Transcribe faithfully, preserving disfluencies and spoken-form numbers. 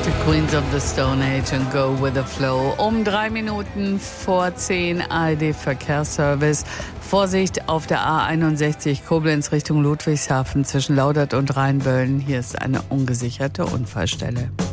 The Queens of the Stone Age and Go with the Flow. Um drei Minuten vor zehn A R D-Verkehrsservice. Vorsicht auf der A einundsechzig Koblenz Richtung Ludwigshafen zwischen Laudert und Rheinböllen. Hier ist eine ungesicherte Unfallstelle.